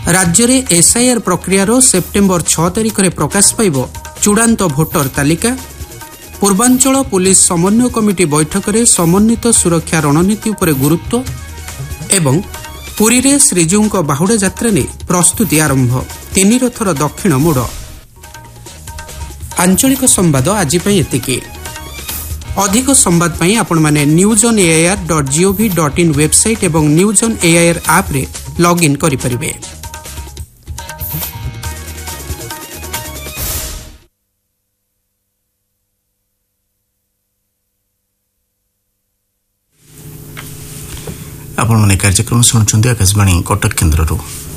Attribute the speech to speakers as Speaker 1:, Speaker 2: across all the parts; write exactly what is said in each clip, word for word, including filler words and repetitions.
Speaker 1: राज्य में एसआईआर प्रक्रियार सेप्टेम्बर छह तारिख में प्रकाश पाइब चूड़ांत भोटर तालिका। पूर्वांचल पुलिस समन्वय कमिटी बैठक में समन्वित सुरक्षा रणनीति उपर गुरुत्व एवं पुरी रे श्रीजीऊ बाहुड़ा यात्रा ने प्रस्तुति आरंभ। तीन रथर दक्षिण मोड़। आंचलिक संवाद आज एतिकी। अधिक संवाद पाई आपण माने news on AIR dot gov dot in website एवं न्यूज ऑन एआईआर ऐप रे लॉग इन करि परिबे।
Speaker 2: आपण माने कार्यक्रम सुनुचंदी आकाशवाणी कटक केन्द्ररू।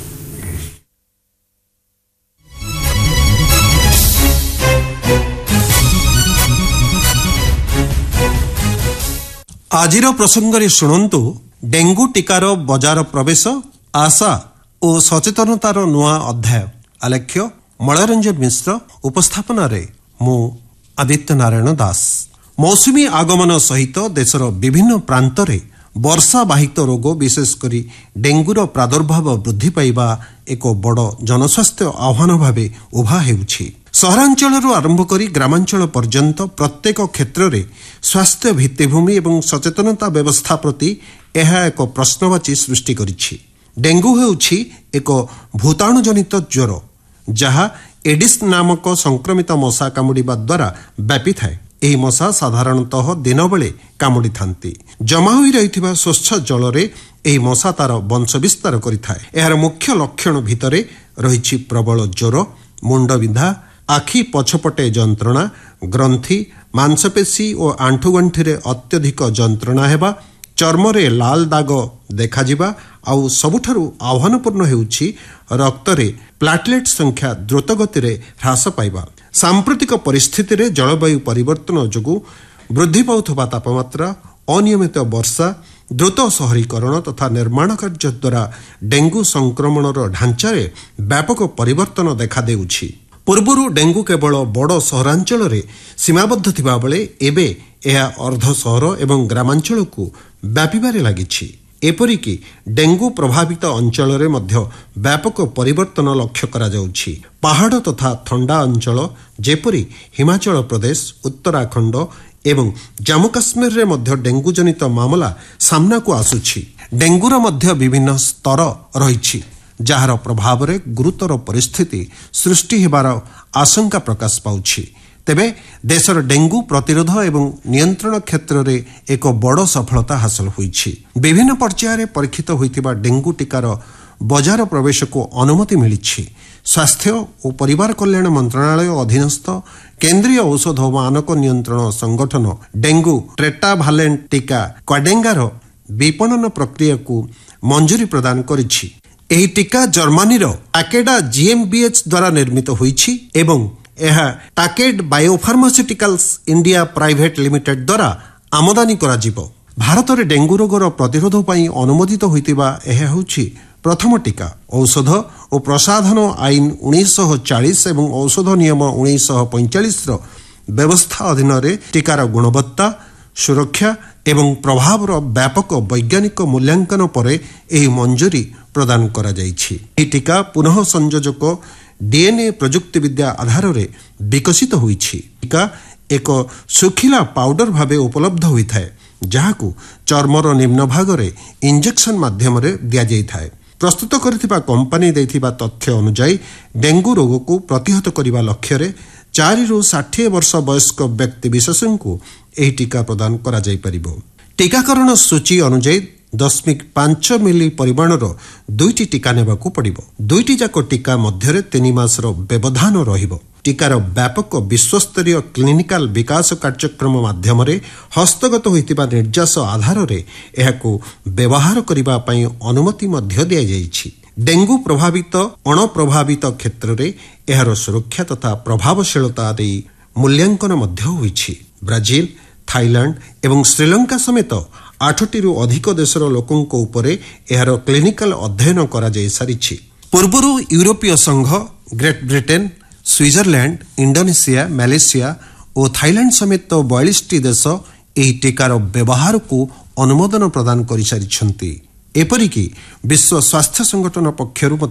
Speaker 3: आजिर प्रसंगरे शुणु डेंगू टीकार बजार प्रवेश आशा और सचेतनतार नुआ अध्याय। आलेख्य मलरंजन मिश्र। उपस्थापन मु आदित्य नारायण दास। मौसुमी आगमन सहित देशर विभिन्न प्रांतरे वर्षा बाहित रोग विशेषकर डेंगूर प्रादुर्भाव वृद्धि पाइबा एक बड़ जनस्वास्थ्य आह्वान भावे उभा हेउछि। सहरांचल आरंभ करी ग्रामांचल पर्यंत प्रत्येक क्षेत्र में स्वास्थ्य भित्तिभूमि एवं सचेतनता व्यवस्था प्रति यह एक प्रश्नवाची सृष्टि करिछि। डेंगू हेउछि एक भूताणुजनित ज्वर जहा एडिस नामक संक्रमित मशा कामुड़िबा द्वारा व्यापी थाए। एही मशा साधारणतः दिन बेले कामुड़ी थांती। जमा होई रहिथिबा स्वच्छ जल रे एही मशा तार वंश विस्तार करिथाए। एहार मुख्य लक्षण भितरे रहिछि प्रबल ज्वर, मुंडबिंधा, आखि पछपटे जंत्रणा, ग्रंथि, मांसपेशी और आंठुगंठी रे अत्यधिक जंत्रणा हेबा, चर्मरे लाल दाग देखाजिबा आउ सबुठारु आह्वानपूर्ण हेउछि रक्तरे प्लाटलेट संख्या द्रुतगति रे ह्रास पाइबा। सांप्रतिक परिस्थिति रे जलवायु परिवर्तन जोगु वृद्धि पाउथबा तापमात्रा, अनियमित वर्षा, द्रुत शहरीकरण तथा निर्माण कार्य द्वारा डेंगू संक्रमणर ढांचारे व्यापक परिवर्तन देखा देउछि। पूर्वरु डेंगू केवल बड़ सहरांचल रे सीमाबद्ध थिबा बेले एबे एहा अर्ध सहर एवं ग्रामांचल को व्यापीबारे लागिछि। एपरिकी डेंगू प्रभावित अंचल रे मध्य व्यापक परिवर्तन लक्ष्य करा जाउछि। पहाड़ तथा ठंडा अंचल जेपरि हिमाचल प्रदेश, उत्तराखंड एवं जम्मू काश्मीर रे मध्य डेंगू जनित मामला सामना को आसुछि। डेंगूर मध्य विभिन्न स्तर रहिछि जार प्रभाव रे गुरुतर परिस्थिति सृष्टि हेबार आशंका प्रकाश पाउछि। तेबे देशर डेंगू प्रतिरोध एवं नियंत्रण क्षेत्र रे एक बड़ सफलता हासिल होइछि। विभिन्न पर्यायर परीक्षित होइतिबा डेंगू टीकार बजार प्रवेश को अनुमति मिलिछि। स्वास्थ्य और परिवार कल्याण मंत्रणालय अधीनस्थ केंद्रीय औषध और मानक नियंत्रण संगठन डेंगू टेट्राभालेंट टीका क्वाडेंगार विपणन प्रक्रिया को मंजूरी प्रदान करिछि। एही टीका जर्मनीर टाकेडा जीएमबीएच द्वारा निर्मित होइछि एवं यह टाकेड बायोफार्मास्यूटिकल्स इंडिया प्राइवेट लिमिटेड द्वारा आमदानी करा जिवो। भारत में डेंगू रोगर प्रतिरोध पई अनुमोदित होइतिबा यह होछि प्रथम टीका। औषध और प्रसाधन आईन उन्नीस सौ चालीस एवं औषध नियम उन्नीस सौ पैंतालीस व्यवस्था अधीन रे टीकार गुणवत्ता, सुरक्षा एवं प्रभावर व्यापक वैज्ञानिक मूल्यांकन पर एही मंजूरी प्रदान करा जाइछि। एही टीका पुनः संयोजक डीएनए प्रजुक्ति विद्या आधार रे विकसित होइछि। टीका एक सुखिला पाउडर भावे उपलब्ध होइथाय जहाकू चर्मर निम्न भाग रे इंजेक्शन माध्यम रे दिया जाइथाय। प्रस्तुत करथिबा कंपनी दैथिबा तथ्य अनुसार डेंगू रोग को प्रतिहत करिबा लक्ष्य रे चारि रु साठ वर्ष वयस्क व्यक्ति विशेषज्ञ को एही टीका प्रदान करा जाई परिबो। टीकाकरण सूची अनुसार दशमिक पांच मिली परिमाणर दुईटी टीका नेबाकू पड़िबो। दुईटी जाक टीका मध्यरे तीन मासर व्यवधान रहिबो। टीकार व्यापक विश्वस्तरीय क्लिनिकाल विकास कार्यक्रम माध्यम रे हस्तगत होइतिबा निर्देश आधार रे एहाकू व्यवहार करिबा पई अनुमति मध्य दिया जाइछि। डेंगू प्रभावित अणप्रभावित क्षेत्र रे एहार सुरक्षा तथा प्रभावशीलता दे मूल्यांकन मध्य होइछि। ब्राजिल, थाईलैंड एवं श्रीलंका समेत आठटी रु अधिक देशर लोकों को उपरे एहार क्लिनिकल अध्ययन करा जाय सारिछि। पूर्वरु यूरोपीय संघ, great Britain, Switzerland, Indonesia, Malaysia और थाईलैंड समेत बयालीस टी देश एही टीकार व्यवहार को अनुमोदन प्रदान कर सारिछन्ति। एपरिकी विश्व स्वास्थ्य संगठन पक्षरु